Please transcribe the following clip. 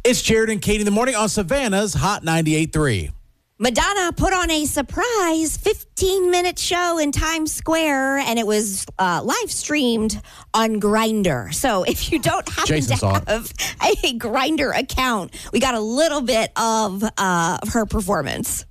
It's Jared and Katie in the morning on Savannah's Hot 98.3. Madonna put on a surprise 15-minute show in Times Square, and it was live streamed on Grindr. So if you don't happen to have a Grindr account, we got a little bit of her performance.